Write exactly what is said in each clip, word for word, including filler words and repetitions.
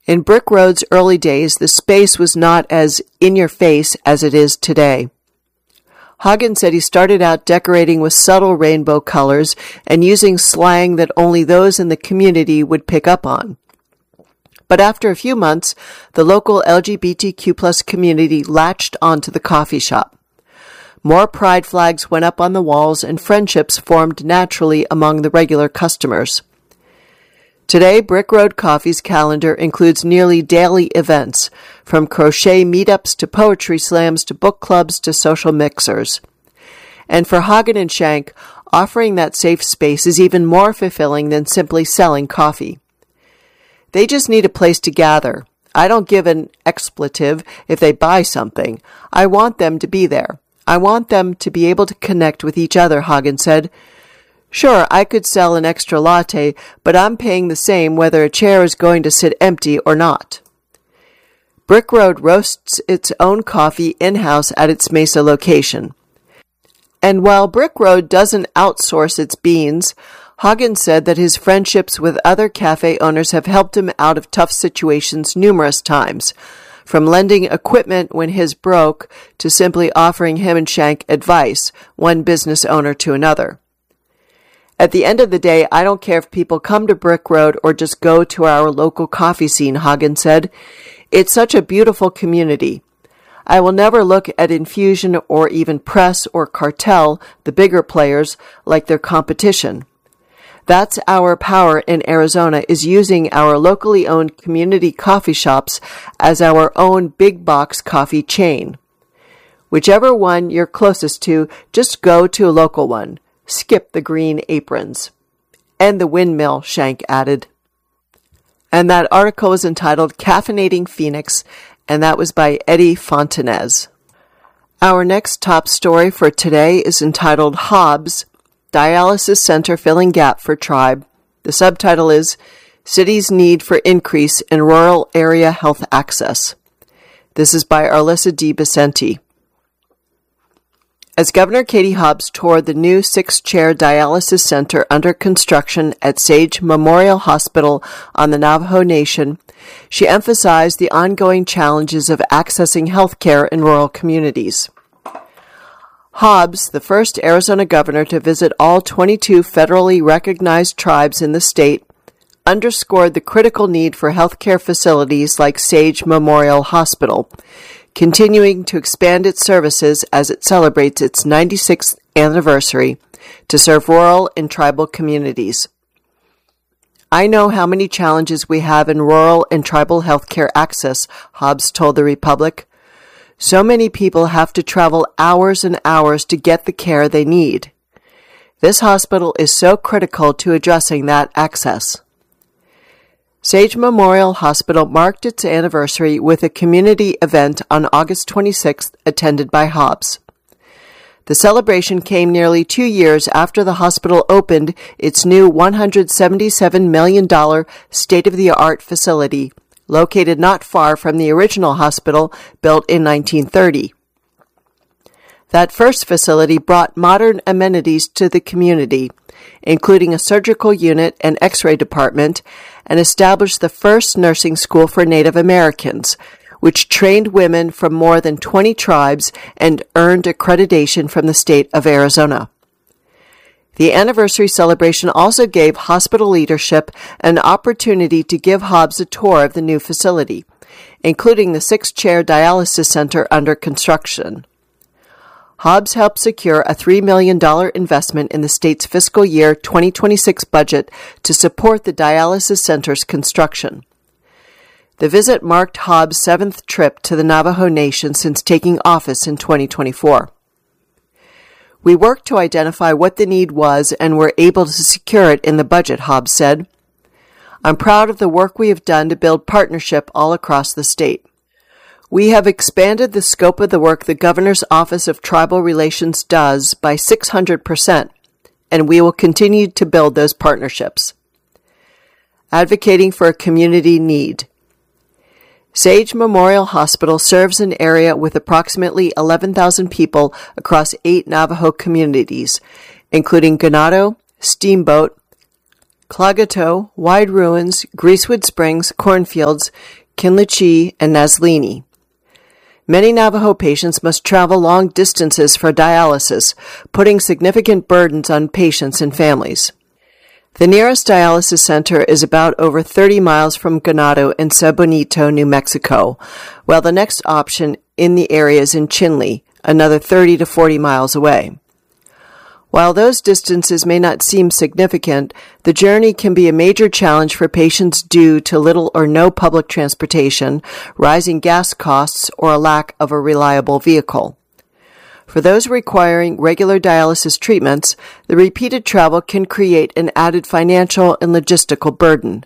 In Brick Road's early days, the space was not as in-your-face as it is today. Hagen said he started out decorating with subtle rainbow colors and using slang that only those in the community would pick up on. But after a few months, the local L G B T Q plus community latched onto the coffee shop. More pride flags went up on the walls and friendships formed naturally among the regular customers. Today, Brick Road Coffee's calendar includes nearly daily events, from crochet meetups to poetry slams to book clubs to social mixers. And for Hagen and Shank, offering that safe space is even more fulfilling than simply selling coffee. They just need a place to gather. I don't give an expletive if they buy something. I want them to be there. I want them to be able to connect with each other, Hagen said. Sure, I could sell an extra latte, but I'm paying the same whether a chair is going to sit empty or not. Brick Road roasts its own coffee in-house at its Mesa location. And while Brick Road doesn't outsource its beans, Hagen said that his friendships with other cafe owners have helped him out of tough situations numerous times, from lending equipment when his broke to simply offering him and Shank advice, one business owner to another. At the end of the day, I don't care if people come to Brick Road or just go to our local coffee scene, Hagen said. It's such a beautiful community. I will never look at Infusion or even Press or Cartel, the bigger players, like their competition. That's our power in Arizona, is using our locally owned community coffee shops as our own big box coffee chain. Whichever one you're closest to, just go to a local one. Skip the green aprons. And the windmill, Shank added. And that article was entitled Caffeinating Phoenix, and that was by Eddie Fontanez. Our next top story for today is entitled Hobbs, Dialysis Center Filling Gap for Tribe. The subtitle is City's Need for Increase in Rural Area Health Access. This is by Arlissa D. Vicente. As Governor Katie Hobbs toured the new six-chair dialysis center under construction at Sage Memorial Hospital on the Navajo Nation, she emphasized the ongoing challenges of accessing health care in rural communities. Hobbs, the first Arizona governor to visit all twenty-two federally recognized tribes in the state, underscored the critical need for health care facilities like Sage Memorial Hospital, continuing to expand its services as it celebrates its ninety-sixth anniversary to serve rural and tribal communities. I know how many challenges we have in rural and tribal health care access, Hobbs told the Republic. So many people have to travel hours and hours to get the care they need. This hospital is so critical to addressing that access. Sage Memorial Hospital marked its anniversary with a community event on August twenty-sixth attended by Hobbs. The celebration came nearly two years after the hospital opened its new one hundred seventy-seven million dollars state-of-the-art facility, located not far from the original hospital built in nineteen thirty. That first facility brought modern amenities to the community, including a surgical unit and x-ray department, and established the first nursing school for Native Americans, which trained women from more than twenty tribes and earned accreditation from the state of Arizona. The anniversary celebration also gave hospital leadership an opportunity to give Hobbs a tour of the new facility, including the six-chair dialysis center under construction. Hobbs helped secure a three million dollars investment in the state's fiscal year twenty twenty-six budget to support the dialysis center's construction. The visit marked Hobbs' seventh trip to the Navajo Nation since taking office in twenty twenty-four. We worked to identify what the need was and were able to secure it in the budget, Hobbs said. I'm proud of the work we have done to build partnership all across the state. We have expanded the scope of the work the Governor's Office of Tribal Relations does by six hundred percent, and we will continue to build those partnerships. Advocating for a community need. Sage Memorial Hospital serves an area with approximately eleven thousand people across eight Navajo communities, including Ganado, Steamboat, Klagetoh, Wide Ruins, Greasewood Springs, Cornfields, Kinlichee, and Naslini. Many Navajo patients must travel long distances for dialysis, putting significant burdens on patients and families. The nearest dialysis center is about over thirty miles from Ganado in Sabonito, New Mexico, while the next option in the area is in Chinle, another thirty to forty miles away. While those distances may not seem significant, the journey can be a major challenge for patients due to little or no public transportation, rising gas costs, or a lack of a reliable vehicle. For those requiring regular dialysis treatments, the repeated travel can create an added financial and logistical burden.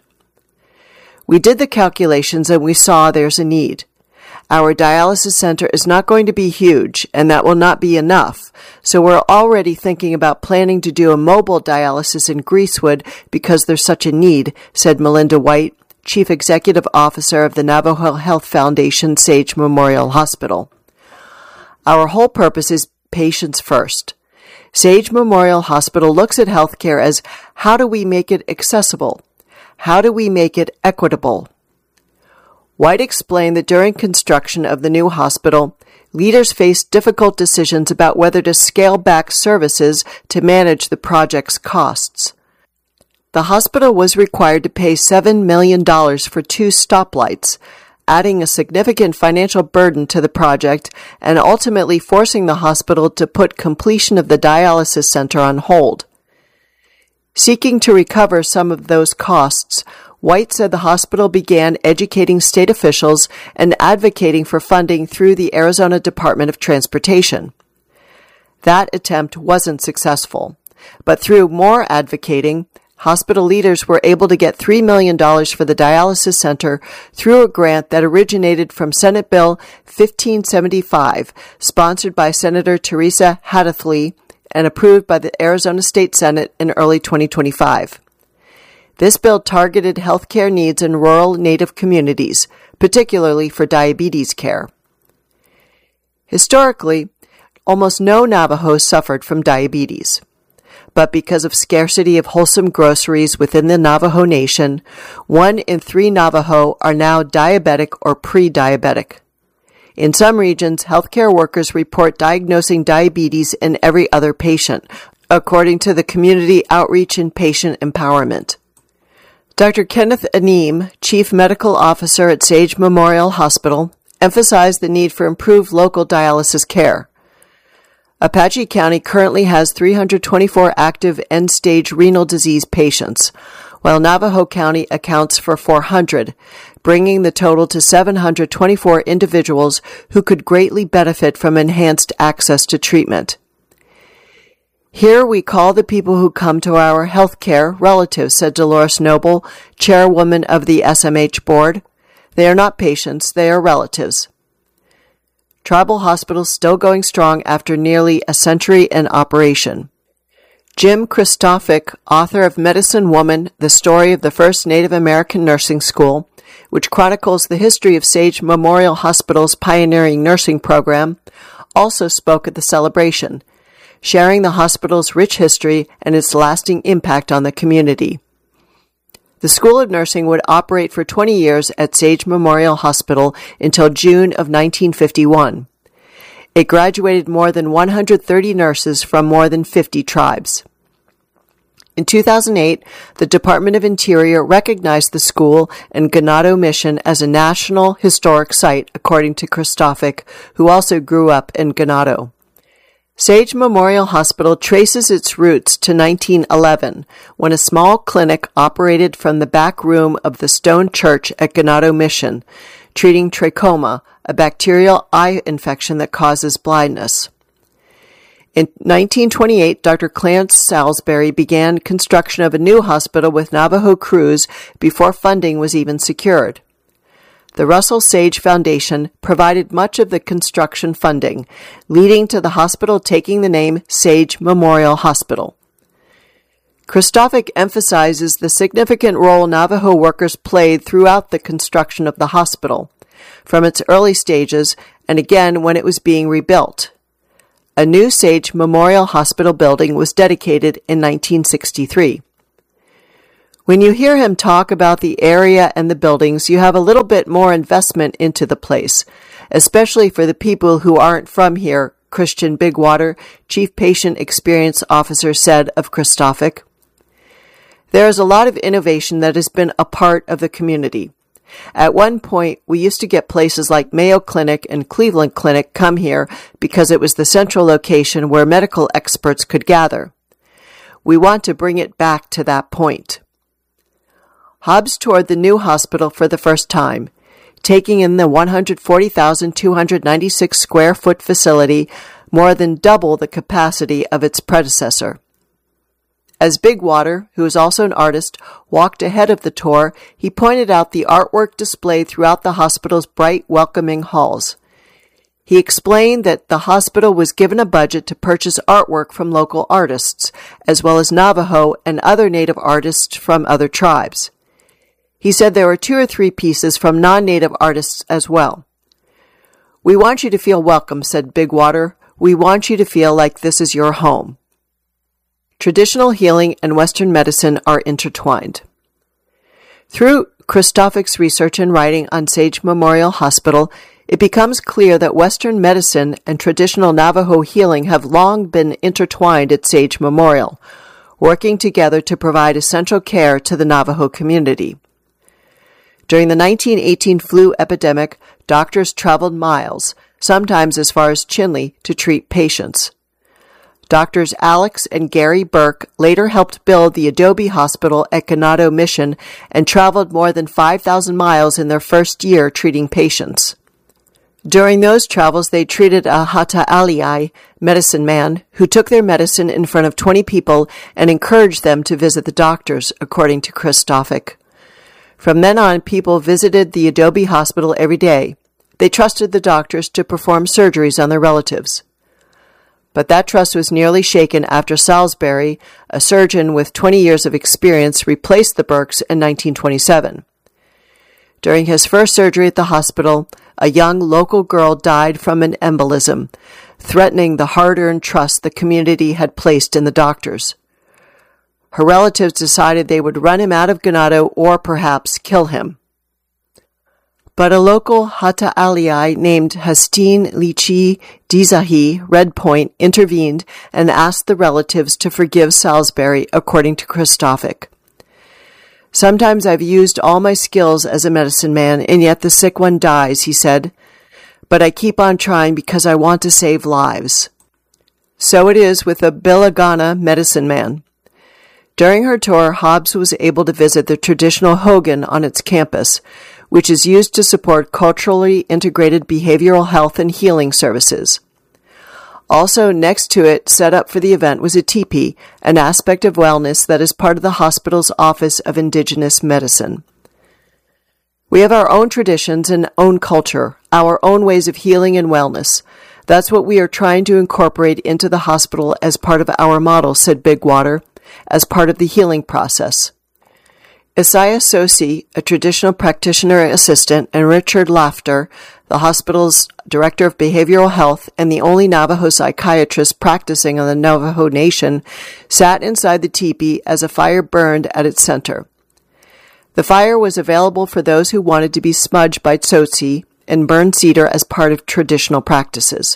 We did the calculations and we saw there's a need. Our dialysis center is not going to be huge, and that will not be enough, so we're already thinking about planning to do a mobile dialysis in Greasewood because there's such a need, said Melinda White, Chief Executive Officer of the Navajo Health Foundation Sage Memorial Hospital. Our whole purpose is patients first. Sage Memorial Hospital looks at healthcare as how do we make it accessible? How do we make it equitable? White explained that during construction of the new hospital, leaders faced difficult decisions about whether to scale back services to manage the project's costs. The hospital was required to pay seven million dollars for two stoplights, adding a significant financial burden to the project and ultimately forcing the hospital to put completion of the dialysis center on hold. Seeking to recover some of those costs, White said the hospital began educating state officials and advocating for funding through the Arizona Department of Transportation. That attempt wasn't successful, but through more advocating, hospital leaders were able to get three million dollars for the dialysis center through a grant that originated from Senate Bill fifteen seventy-five, sponsored by Senator Teresa Hatherley and approved by the Arizona State Senate in early twenty twenty-five. This bill targeted healthcare needs in rural Native communities, particularly for diabetes care. Historically, almost no Navajos suffered from diabetes. But because of scarcity of wholesome groceries within the Navajo Nation, one in three Navajo are now diabetic or pre-diabetic. In some regions, healthcare workers report diagnosing diabetes in every other patient, according to the Community Outreach and Patient Empowerment. Doctor Kenneth Aneem, Chief Medical Officer at Sage Memorial Hospital, emphasized the need for improved local dialysis care. Apache County currently has three hundred twenty-four active end-stage renal disease patients, while Navajo County accounts for four hundred, bringing the total to seven hundred twenty-four individuals who could greatly benefit from enhanced access to treatment. Here we call the people who come to our health care relatives, said Dolores Noble, chairwoman of the S M H board. They are not patients, they are relatives. Tribal hospitals still going strong after nearly a century in operation. Jim Kristofik, author of Medicine Woman, The Story of the First Native American Nursing School, which chronicles the history of Sage Memorial Hospital's pioneering nursing program, also spoke at the celebration, sharing the hospital's rich history and its lasting impact on the community. The School of Nursing would operate for twenty years at Sage Memorial Hospital until June of nineteen fifty-one. It graduated more than one hundred thirty nurses from more than fifty tribes. In two thousand eight, the Department of Interior recognized the school and Ganado Mission as a National Historic Site, according to Kristofik, who also grew up in Ganado. Sage Memorial Hospital traces its roots to nineteen eleven, when a small clinic operated from the back room of the stone church at Ganado Mission, treating trachoma, a bacterial eye infection that causes blindness. In nineteen twenty-eight, Doctor Clarence Salisbury began construction of a new hospital with Navajo crews before funding was even secured. The Russell Sage Foundation provided much of the construction funding, leading to the hospital taking the name Sage Memorial Hospital. Kristofik emphasizes the significant role Navajo workers played throughout the construction of the hospital, from its early stages and again when it was being rebuilt. A new Sage Memorial Hospital building was dedicated in nineteen sixty-three. When you hear him talk about the area and the buildings, you have a little bit more investment into the place, especially for the people who aren't from here, Christian Bigwater, Chief Patient Experience Officer, said of Christophic. There is a lot of innovation that has been a part of the community. At one point, we used to get places like Mayo Clinic and Cleveland Clinic come here because it was the central location where medical experts could gather. We want to bring it back to that point. Hobbs toured the new hospital for the first time, taking in the one hundred forty thousand two hundred ninety-six square foot facility, more than double the capacity of its predecessor. As Bigwater, who is also an artist, walked ahead of the tour, he pointed out the artwork displayed throughout the hospital's bright, welcoming halls. He explained that the hospital was given a budget to purchase artwork from local artists, as well as Navajo and other native artists from other tribes. He said there were two or three pieces from non-native artists as well. "We want you to feel welcome," said Bigwater. "We want you to feel like this is your home." Traditional healing and Western medicine are intertwined. Through Christophic's research and writing on Sage Memorial Hospital, it becomes clear that Western medicine and traditional Navajo healing have long been intertwined at Sage Memorial, working together to provide essential care to the Navajo community. During the nineteen eighteen flu epidemic, doctors traveled miles, sometimes as far as Chinle, to treat patients. Doctors Alex and Gary Burke later helped build the Adobe Hospital at Ganado Mission and traveled more than five thousand miles in their first year treating patients. During those travels, they treated a Hata'aliai medicine man who took their medicine in front of twenty people and encouraged them to visit the doctors, according to Christophic. From then on, people visited the Adobe Hospital every day. They trusted the doctors to perform surgeries on their relatives. But that trust was nearly shaken after Salisbury, a surgeon with twenty years of experience, replaced the Burkes in nineteen twenty-seven. During his first surgery at the hospital, a young local girl died from an embolism, threatening the hard-earned trust the community had placed in the doctors. Her relatives decided they would run him out of Ganado or perhaps kill him. But a local Hata'aliai named Hastine Lichi Dizahi, Red Point, intervened and asked the relatives to forgive Salisbury, according to Christophic. "Sometimes I've used all my skills as a medicine man, and yet the sick one dies," he said. "But I keep on trying because I want to save lives." So it is with the Bilagana medicine man. During her tour, Hobbs was able to visit the traditional Hogan on its campus, which is used to support culturally integrated behavioral health and healing services. Also next to it, set up for the event, was a teepee, an aspect of wellness that is part of the hospital's Office of Indigenous Medicine. We have our own traditions and own culture, our own ways of healing and wellness. That's what we are trying to incorporate into the hospital as part of our model, said Bigwater, as part of the healing process. Isaiah Sosi, a traditional practitioner assistant, and Richard Lafter, the hospital's director of behavioral health and the only Navajo psychiatrist practicing on the Navajo Nation, sat inside the teepee as a fire burned at its center. The fire was available for those who wanted to be smudged by tsotsi and burn cedar as part of traditional practices.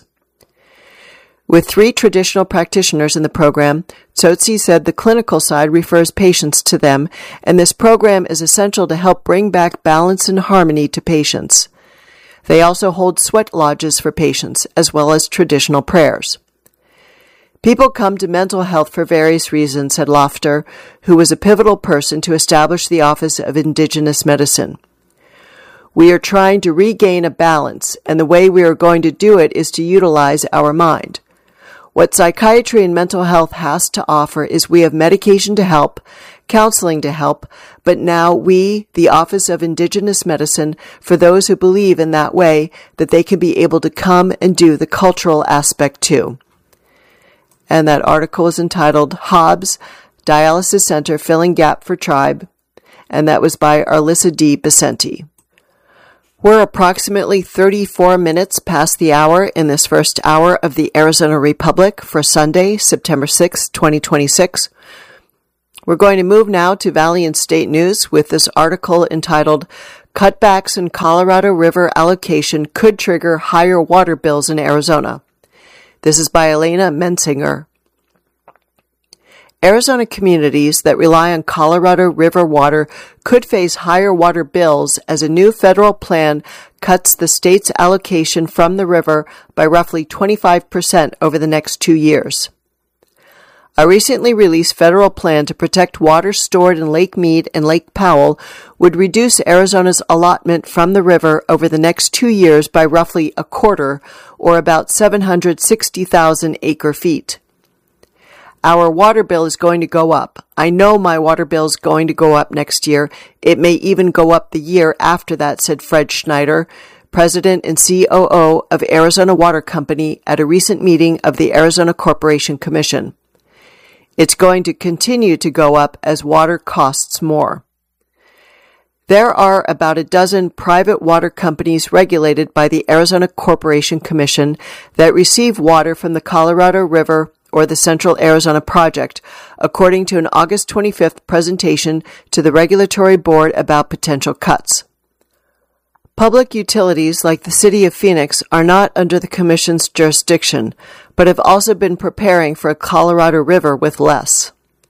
With three traditional practitioners in the program, Tsotsi said the clinical side refers patients to them, and this program is essential to help bring back balance and harmony to patients. They also hold sweat lodges for patients, as well as traditional prayers. People come to mental health for various reasons, said Lofter, who was a pivotal person to establish the Office of Indigenous Medicine. We are trying to regain a balance, and the way we are going to do it is to utilize our mind. What psychiatry and mental health has to offer is we have medication to help, counseling to help, but now we, the Office of Indigenous Medicine, for those who believe in that way, that they can be able to come and do the cultural aspect too. And that article is entitled Hobbs, Dialysis Center Filling Gap for Tribe, and that was by Arlissa D. Becenti. We're approximately thirty-four minutes past the hour in this first hour of the Arizona Republic for Sunday, September sixth, twenty twenty-six. We're going to move now to Valiant State News with this article entitled, Cutbacks in Colorado River Allocation Could Trigger Higher Water Bills in Arizona. This is by Elena Mensinger. Arizona communities that rely on Colorado River water could face higher water bills as a new federal plan cuts the state's allocation from the river by roughly twenty-five percent over the next two years. A recently released federal plan to protect water stored in Lake Mead and Lake Powell would reduce Arizona's allotment from the river over the next two years by roughly a quarter, or about seven hundred sixty thousand acre feet. Our water bill is going to go up. I know my water bill is going to go up next year. It may even go up the year after that, said Fred Schneider, president and C O O of Arizona Water Company, at a recent meeting of the Arizona Corporation Commission. It's going to continue to go up as water costs more. There are about a dozen private water companies regulated by the Arizona Corporation Commission that receive water from the Colorado River or the Central Arizona Project, according to an August twenty-fifth presentation to the Regulatory Board about potential cuts. Public utilities like the City of Phoenix are not under the Commission's jurisdiction, but have also been preparing for a Colorado River with less.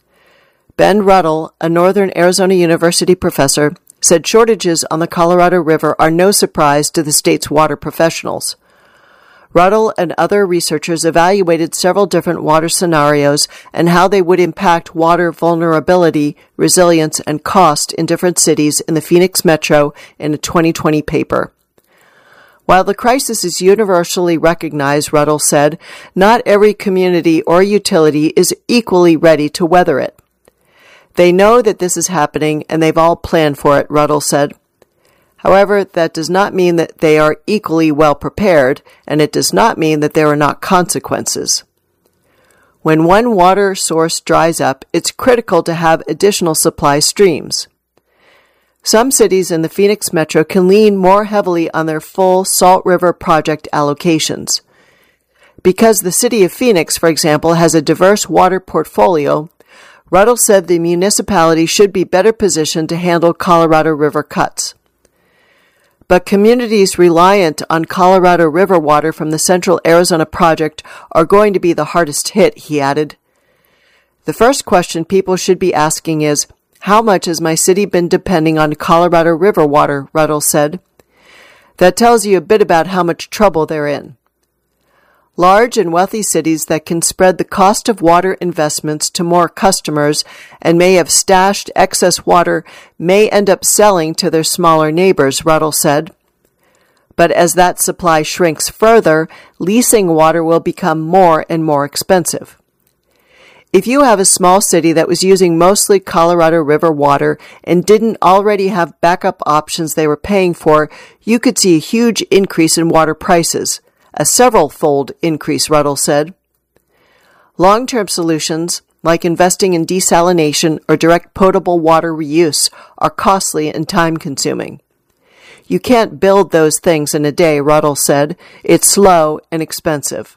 Ben Ruddle, a Northern Arizona University professor, said shortages on the Colorado River are no surprise to the state's water professionals. Ruddle and other researchers evaluated several different water scenarios and how they would impact water vulnerability, resilience, and cost in different cities in the Phoenix Metro in a twenty twenty paper. While the crisis is universally recognized, Ruddle said, not every community or utility is equally ready to weather it. They know that this is happening and they've all planned for it, Ruddle said. However, that does not mean that they are equally well prepared, and it does not mean that there are not consequences. When one water source dries up, it's critical to have additional supply streams. Some cities in the Phoenix Metro can lean more heavily on their full Salt River project allocations. Because the city of Phoenix, for example, has a diverse water portfolio, Ruddle said the municipality should be better positioned to handle Colorado River cuts. But communities reliant on Colorado River water from the Central Arizona Project are going to be the hardest hit, he added. The first question people should be asking is, how much has my city been depending on Colorado River water, Ruddle said. That tells you a bit about how much trouble they're in. Large and wealthy cities that can spread the cost of water investments to more customers and may have stashed excess water may end up selling to their smaller neighbors, Ruddle said. But as that supply shrinks further, leasing water will become more and more expensive. If you have a small city that was using mostly Colorado River water and didn't already have backup options they were paying for, you could see a huge increase in water prices. A several-fold increase, Ruddle said. Long-term solutions, like investing in desalination or direct potable water reuse, are costly and time-consuming. You can't build those things in a day, Ruddle said. It's slow and expensive.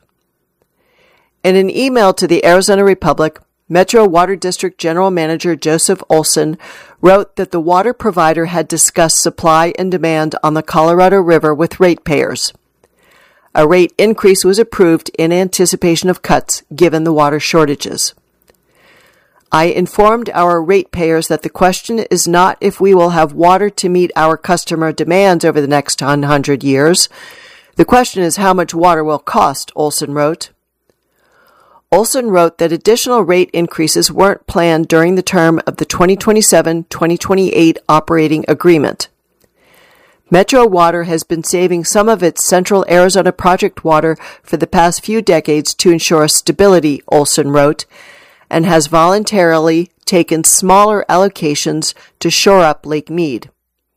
In an email to the Arizona Republic, Metro Water District General Manager Joseph Olson wrote that the water provider had discussed supply and demand on the Colorado River with ratepayers. A rate increase was approved in anticipation of cuts given the water shortages. I informed our ratepayers that the question is not if we will have water to meet our customer demands over the next one hundred years. The question is how much water will cost, Olson wrote. Olson wrote that additional rate increases weren't planned during the term of the twenty twenty-seven twenty twenty-eight operating agreement. Metro Water has been saving some of its Central Arizona Project water for the past few decades to ensure stability, Olson wrote, and has voluntarily taken smaller allocations to shore up Lake Mead.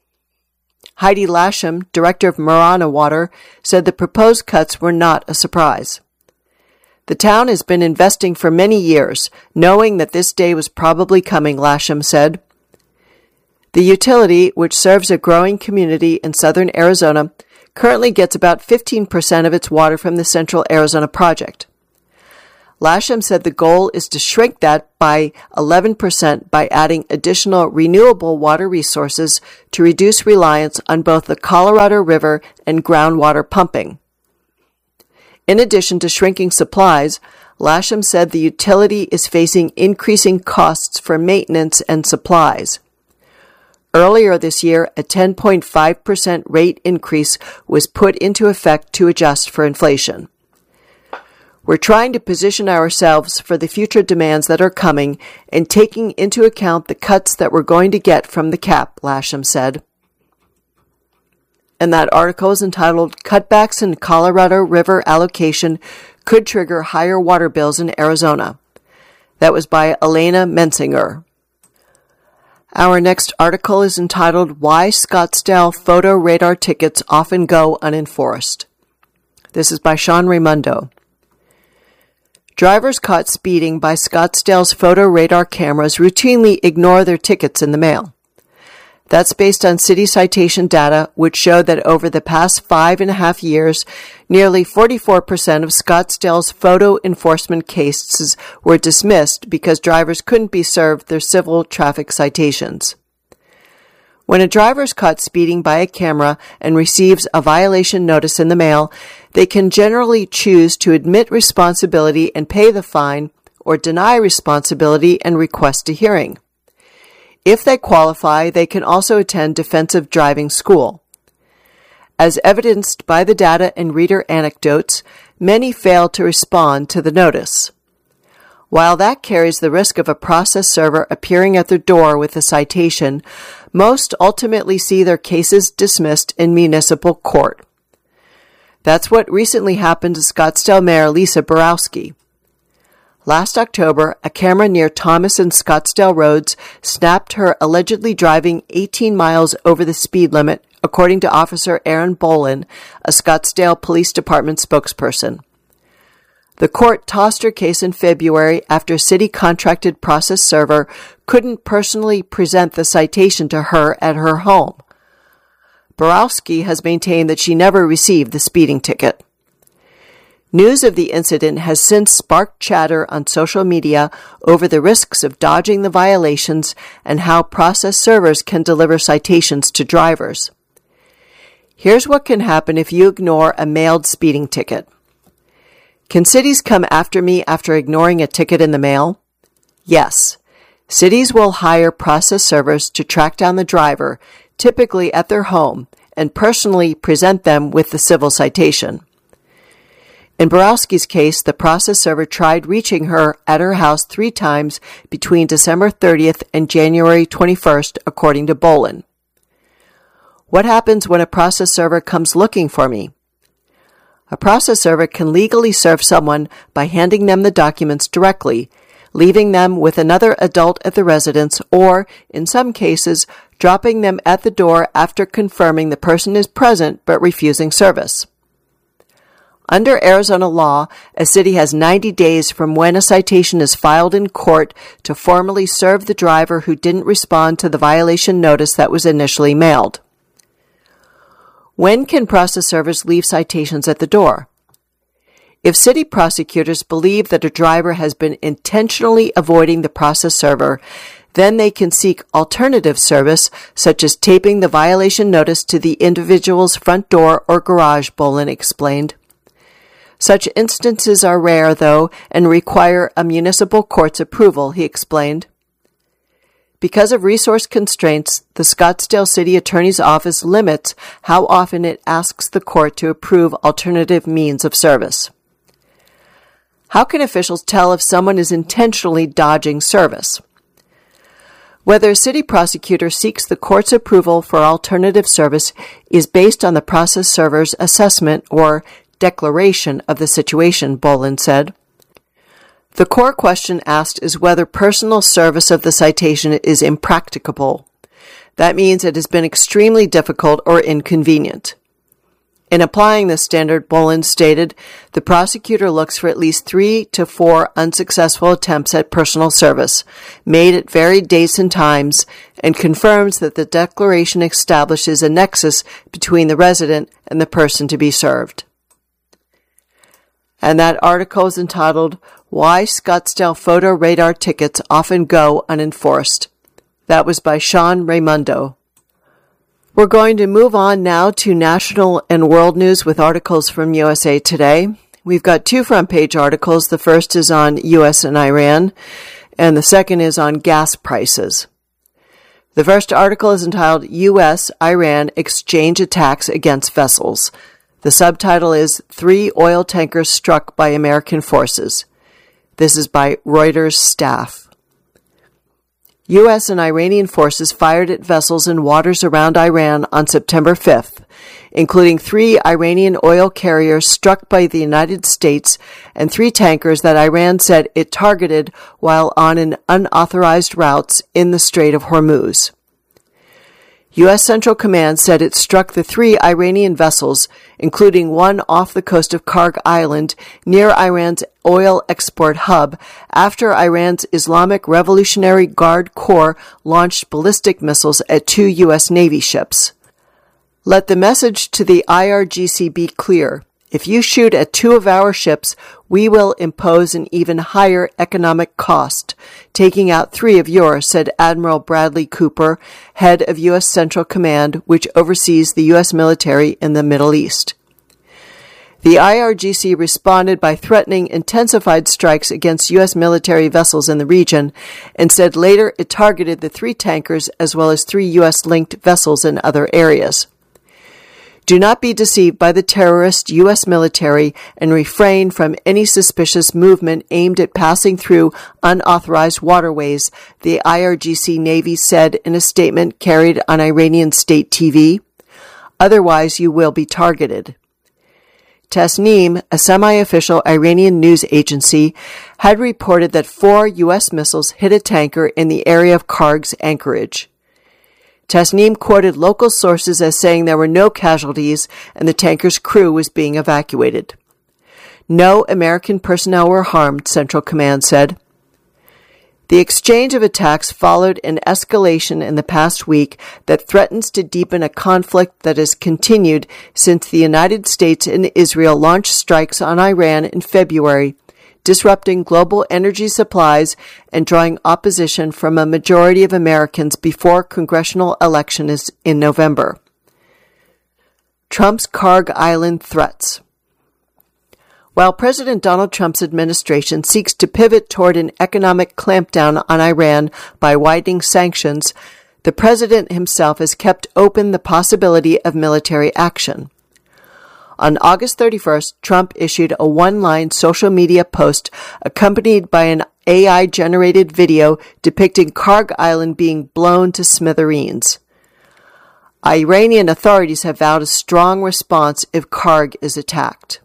Heidi Lasham, director of Marana Water, said the proposed cuts were not a surprise. The town has been investing for many years, knowing that this day was probably coming, Lasham said. The utility, which serves a growing community in southern Arizona, currently gets about fifteen percent of its water from the Central Arizona Project. Lasham said the goal is to shrink that by eleven percent by adding additional renewable water resources to reduce reliance on both the Colorado River and groundwater pumping. In addition to shrinking supplies, Lasham said the utility is facing increasing costs for maintenance and supplies. Earlier this year, a ten point five percent rate increase was put into effect to adjust for inflation. We're trying to position ourselves for the future demands that are coming and taking into account the cuts that we're going to get from the cap, Lasham said. And that article is entitled, Cutbacks in Colorado River Allocation Could Trigger Higher Water Bills in Arizona. That was by Elena Mensinger. Our next article is entitled, Why Scottsdale Photo Radar Tickets Often Go Unenforced. This is by Sean Raimundo. Drivers caught speeding by Scottsdale's photo radar cameras routinely ignore their tickets in the mail. That's based on city citation data, which showed that over the past five and a half years, nearly forty-four percent of Scottsdale's photo enforcement cases were dismissed because drivers couldn't be served their civil traffic citations. When a driver is caught speeding by a camera and receives a violation notice in the mail, they can generally choose to admit responsibility and pay the fine, or deny responsibility and request a hearing. If they qualify, they can also attend defensive driving school. As evidenced by the data and reader anecdotes, many fail to respond to the notice. While that carries the risk of a process server appearing at their door with a citation, most ultimately see their cases dismissed in municipal court. That's what recently happened to Scottsdale Mayor Lisa Borowski. Last October, a camera near Thomas and Scottsdale roads snapped her allegedly driving eighteen miles over the speed limit, according to Officer Aaron Bolin, a Scottsdale Police Department spokesperson. The court tossed her case in February after a city-contracted process server couldn't personally present the citation to her at her home. Borowski has maintained that she never received the speeding ticket. News of the incident has since sparked chatter on social media over the risks of dodging the violations and how process servers can deliver citations to drivers. Here's what can happen if you ignore a mailed speeding ticket. Can cities come after me after ignoring a ticket in the mail? Yes. Cities will hire process servers to track down the driver, typically at their home, and personally present them with the civil citation. In Borowski's case, the process server tried reaching her at her house three times between December thirtieth and January twenty-first, according to Bolin. What happens when a process server comes looking for me? A process server can legally serve someone by handing them the documents directly, leaving them with another adult at the residence, or, in some cases, dropping them at the door after confirming the person is present but refusing service. Under Arizona law, a city has ninety days from when a citation is filed in court to formally serve the driver who didn't respond to the violation notice that was initially mailed. When can process servers leave citations at the door? If city prosecutors believe that a driver has been intentionally avoiding the process server, then they can seek alternative service, such as taping the violation notice to the individual's front door or garage, Bolin explained. Such instances are rare, though, and require a municipal court's approval, he explained. Because of resource constraints, the Scottsdale City Attorney's Office limits how often it asks the court to approve alternative means of service. How can officials tell if someone is intentionally dodging service? Whether a city prosecutor seeks the court's approval for alternative service is based on the process server's assessment or declaration of the situation, Bolin said. The core question asked is whether personal service of the citation is impracticable. That means it has been extremely difficult or inconvenient. In applying this standard, Bolin stated, the prosecutor looks for at least three to four unsuccessful attempts at personal service, made at varied dates and times, and confirms that the declaration establishes a nexus between the resident and the person to be served. And that article is entitled, Why Scottsdale Photo Radar Tickets Often Go Unenforced. That was by Sean Raimundo. We're going to move on now to national and world news with articles from U S A Today. We've got two front-page articles. The first is on U S and Iran, and the second is on gas prices. The first article is entitled U S Iran Exchange Attacks Against Vessels. The subtitle is Three Oil Tankers Struck by American Forces. This is by Reuters staff. U S and Iranian forces fired at vessels in waters around Iran on September fifth, including three Iranian oil carriers struck by the United States and three tankers that Iran said it targeted while on an unauthorized routes in the Strait of Hormuz. U S Central Command said it struck the three Iranian vessels, including one off the coast of Karg Island near Iran's oil export hub, after Iran's Islamic Revolutionary Guard Corps launched ballistic missiles at two U S Navy ships. Let the message to the I R G C be clear. If you shoot at two of our ships, we will impose an even higher economic cost, taking out three of yours, said Admiral Bradley Cooper, head of U S Central Command, which oversees the U S military in the Middle East. The I R G C responded by threatening intensified strikes against U S military vessels in the region, and said later it targeted the three tankers as well as three U S-linked vessels in other areas. Do not be deceived by the terrorist U S military and refrain from any suspicious movement aimed at passing through unauthorized waterways, the I R G C Navy said in a statement carried on Iranian state T V. Otherwise, you will be targeted. Tasnim, a semi-official Iranian news agency, had reported that four U S missiles hit a tanker in the area of Karg's anchorage. Tasnim quoted local sources as saying there were no casualties and the tanker's crew was being evacuated. No American personnel were harmed, Central Command said. The exchange of attacks followed an escalation in the past week that threatens to deepen a conflict that has continued since the United States and Israel launched strikes on Iran in February, disrupting global energy supplies and drawing opposition from a majority of Americans before congressional elections in November. Trump's Karg Island threats. While President Donald Trump's administration seeks to pivot toward an economic clampdown on Iran by widening sanctions, the president himself has kept open the possibility of military action. On August thirty-first, Trump issued a one-line social media post accompanied by an A I-generated video depicting Karg Island being blown to smithereens. Iranian authorities have vowed a strong response if Karg is attacked.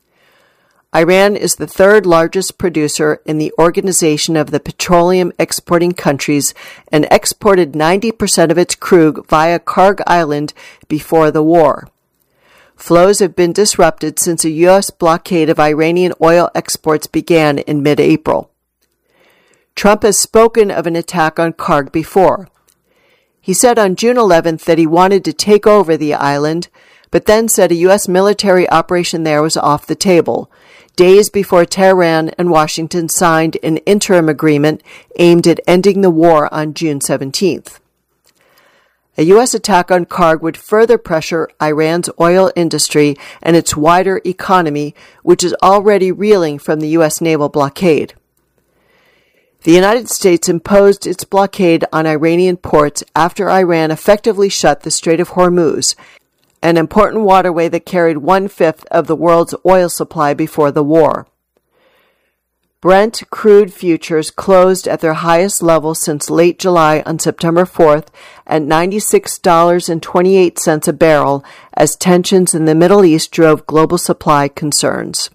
Iran is the third largest producer in the Organization of the Petroleum Exporting Countries and exported ninety percent of its crude via Karg Island before the war. Flows have been disrupted since a U S blockade of Iranian oil exports began in mid-April. Trump has spoken of an attack on Karg before. He said on June eleventh that he wanted to take over the island, but then said a U S military operation there was off the table, days before Tehran and Washington signed an interim agreement aimed at ending the war on June seventeenth. A U S attack on Karg would further pressure Iran's oil industry and its wider economy, which is already reeling from the U S naval blockade. The United States imposed its blockade on Iranian ports after Iran effectively shut the Strait of Hormuz, an important waterway that carried one-fifth of the world's oil supply before the war. Brent crude futures closed at their highest level since late July on September fourth at ninety-six dollars and twenty-eight cents a barrel as tensions in the Middle East drove global supply concerns.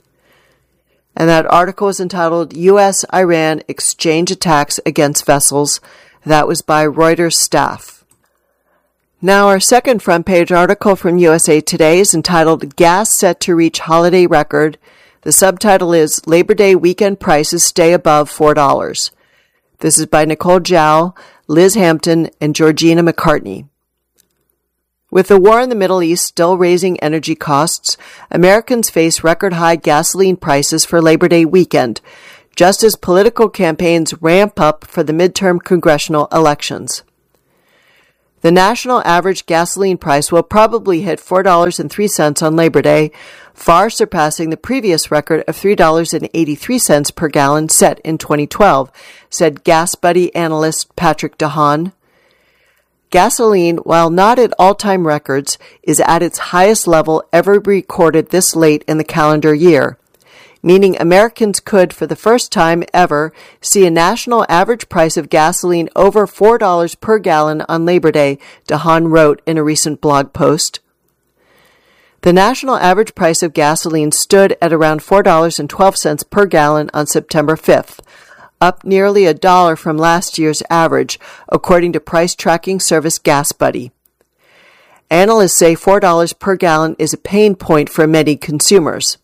And that article is entitled U S Iran Exchange Attacks Against Vessels. That was by Reuters staff. Now our second front page article from U S A Today is entitled Gas Set to Reach Holiday Record. The subtitle is Labor Day Weekend Prices Stay Above four dollars. This is by Nicole Jow, Liz Hampton, and Georgina McCartney. With the war in the Middle East still raising energy costs, Americans face record-high gasoline prices for Labor Day weekend, just as political campaigns ramp up for the midterm congressional elections. The national average gasoline price will probably hit four dollars and three cents on Labor Day, far surpassing the previous record of three dollars and eighty-three cents per gallon set in twenty twelve, said GasBuddy analyst Patrick DeHaan. Gasoline, while not at all-time records, is at its highest level ever recorded this late in the calendar year, meaning Americans could, for the first time ever, see a national average price of gasoline over four dollars per gallon on Labor Day, DeHaan wrote in a recent blog post. The national average price of gasoline stood at around four dollars and twelve cents per gallon on September fifth, up nearly a dollar from last year's average, according to price tracking service GasBuddy. Analysts say four dollars per gallon is a pain point for many consumers.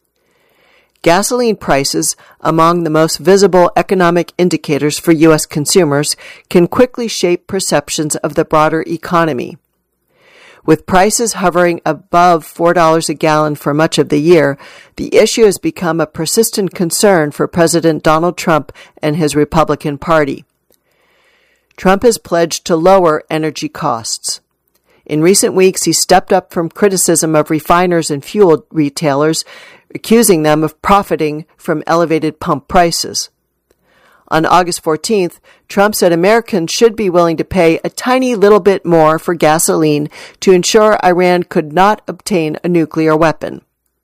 Gasoline prices, among the most visible economic indicators for U S consumers, can quickly shape perceptions of the broader economy. With prices hovering above four dollars a gallon for much of the year, the issue has become a persistent concern for President Donald Trump and his Republican Party. Trump has pledged to lower energy costs. In recent weeks, he stepped up from criticism of refiners and fuel retailers, accusing them of profiting from elevated pump prices. On August fourteenth, Trump said Americans should be willing to pay a tiny little bit more for gasoline to ensure Iran could not obtain a nuclear weapon.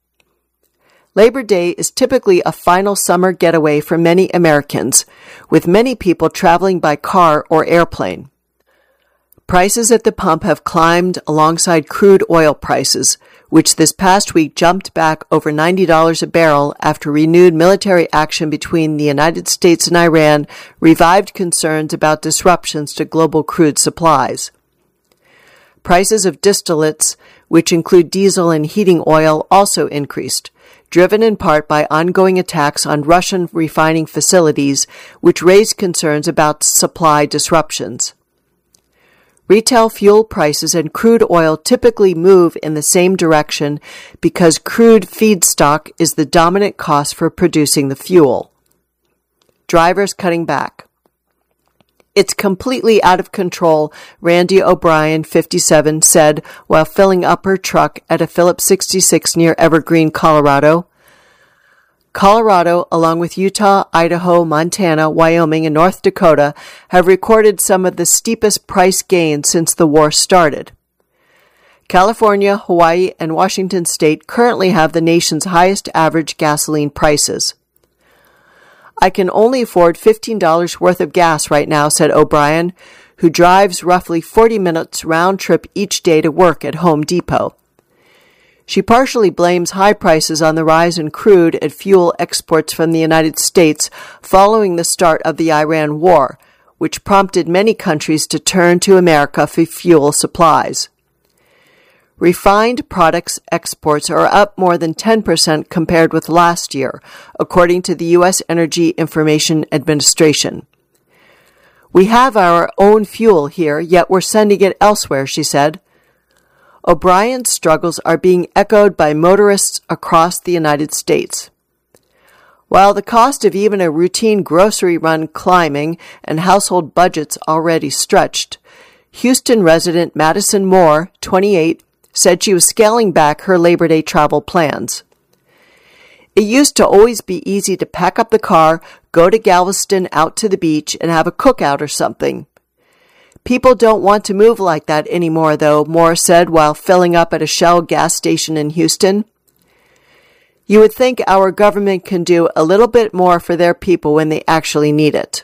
Labor Day is typically a final summer getaway for many Americans, with many people traveling by car or airplane. Prices at the pump have climbed alongside crude oil prices, which this past week jumped back over ninety dollars a barrel after renewed military action between the United States and Iran revived concerns about disruptions to global crude supplies. Prices of distillates, which include diesel and heating oil, also increased, driven in part by ongoing attacks on Russian refining facilities, which raised concerns about supply disruptions. Retail fuel prices and crude oil typically move in the same direction because crude feedstock is the dominant cost for producing the fuel. Drivers cutting back. It's completely out of control, Randy O'Brien, fifty-seven, said while filling up her truck at a Phillips sixty-six near Evergreen, Colorado. Colorado, along with Utah, Idaho, Montana, Wyoming, and North Dakota, have recorded some of the steepest price gains since the war started. California, Hawaii, and Washington State currently have the nation's highest average gasoline prices. I can only afford fifteen dollars worth of gas right now, said O'Brien, who drives roughly forty minutes round trip each day to work at Home Depot. She partially blames high prices on the rise in crude and fuel exports from the United States following the start of the Iran war, which prompted many countries to turn to America for fuel supplies. Refined products exports are up more than ten percent compared with last year, according to the U S Energy Information Administration. We have our own fuel here, yet we're sending it elsewhere, she said. O'Brien's struggles are being echoed by motorists across the United States. While the cost of even a routine grocery run climbing and household budgets already stretched, Houston resident Madison Moore, twenty-eight, said she was scaling back her Labor Day travel plans. It used to always be easy to pack up the car, go to Galveston, out to the beach, and have a cookout or something. People don't want to move like that anymore, though, Moore said while filling up at a Shell gas station in Houston. You would think our government can do a little bit more for their people when they actually need it.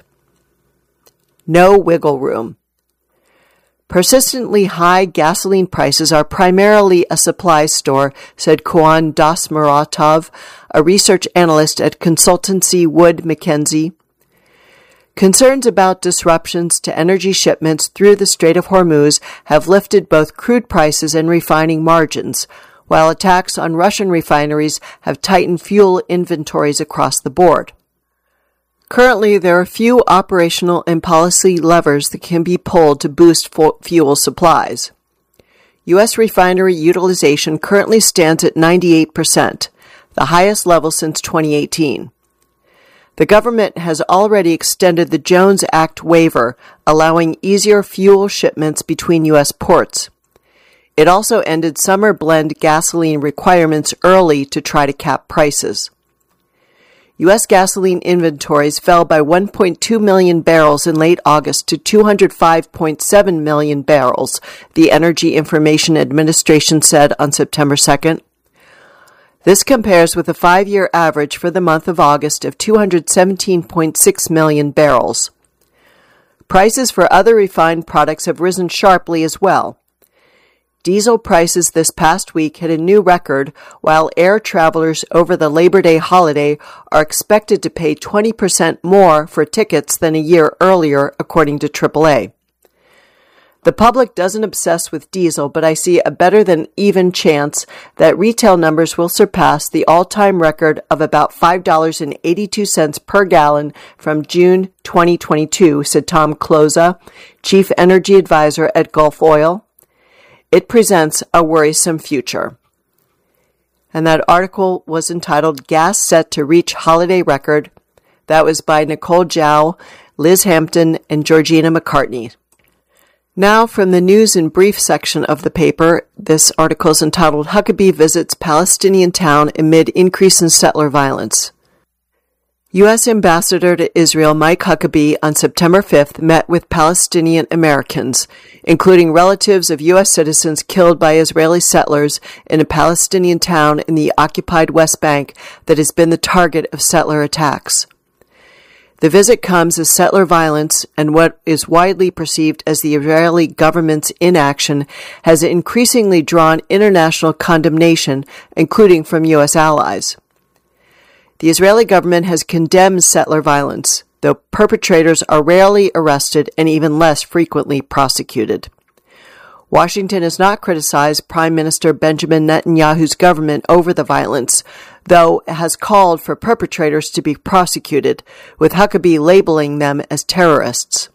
No wiggle room. Persistently high gasoline prices are primarily a supply store, said Kuan Dasmuratov, a research analyst at consultancy Wood Mackenzie. Concerns about disruptions to energy shipments through the Strait of Hormuz have lifted both crude prices and refining margins, while attacks on Russian refineries have tightened fuel inventories across the board. Currently, there are few operational and policy levers that can be pulled to boost fuel supplies. U S refinery utilization currently stands at ninety-eight percent, the highest level since twenty eighteen. The government has already extended the Jones Act waiver, allowing easier fuel shipments between U S ports. It also ended summer blend gasoline requirements early to try to cap prices. U S gasoline inventories fell by one point two million barrels in late August to two hundred five point seven million barrels, the Energy Information Administration said on September second. This compares with a five-year average for the month of August of two hundred seventeen point six million barrels. Prices for other refined products have risen sharply as well. Diesel prices this past week hit a new record, while air travelers over the Labor Day holiday are expected to pay twenty percent more for tickets than a year earlier, according to triple A. The public doesn't obsess with diesel, but I see a better than even chance that retail numbers will surpass the all-time record of about five dollars and eighty-two cents per gallon from June twenty twenty-two, said Tom Kloza, chief energy advisor at Gulf Oil. It presents a worrisome future. And that article was entitled Gas Set to Reach Holiday Record. That was by Nicole Zhao, Liz Hampton, and Georgina McCartney. Now from the news in brief section of the paper, this article is entitled Huckabee Visits Palestinian Town Amid Increase in Settler Violence. U S Ambassador to Israel Mike Huckabee on September fifth met with Palestinian Americans, including relatives of U S citizens killed by Israeli settlers in a Palestinian town in the occupied West Bank that has been the target of settler attacks. The visit comes as settler violence and what is widely perceived as the Israeli government's inaction has increasingly drawn international condemnation, including from U S allies. The Israeli government has condemned settler violence, though perpetrators are rarely arrested and even less frequently prosecuted. Washington has not criticized Prime Minister Benjamin Netanyahu's government over the violence, though it has called for perpetrators to be prosecuted, with Huckabee labeling them as terrorists.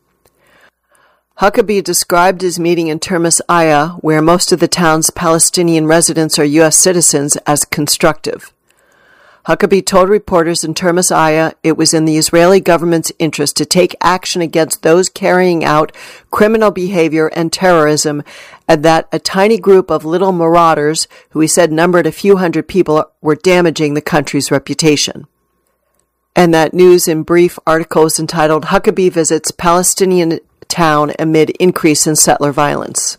Huckabee described his meeting in Termis Aya, where most of the town's Palestinian residents are U S citizens, as constructive. Huckabee told reporters in Termis Aya it was in the Israeli government's interest to take action against those carrying out criminal behavior and terrorism, and that a tiny group of little marauders, who he said numbered a few hundred people, were damaging the country's reputation. And that news in brief article is entitled Huckabee Visits Palestinian Town Amid Increase in Settler Violence.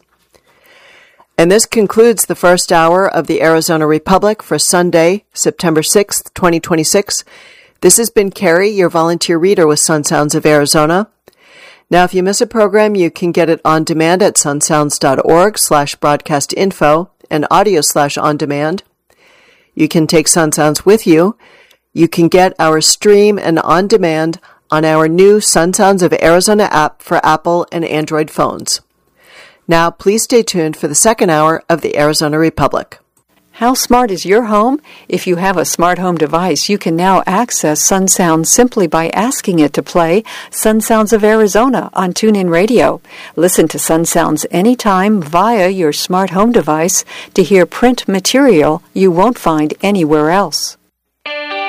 And this concludes the first hour of the Arizona Republic for Sunday, September sixth, twenty twenty-six. This has been Carrie, your volunteer reader with Sun Sounds of Arizona. Now, if you miss a program, you can get it on demand at sunsounds.org slash broadcast info and audio slash on demand. You can take Sun Sounds with you. You can get our stream and on demand on our new Sun Sounds of Arizona app for Apple and Android phones. Now, please stay tuned for the second hour of the Arizona Republic. How smart is your home? If you have a smart home device, you can now access Sun Sounds simply by asking it to play Sun Sounds of Arizona on TuneIn Radio. Listen to Sun Sounds anytime via your smart home device to hear print material you won't find anywhere else.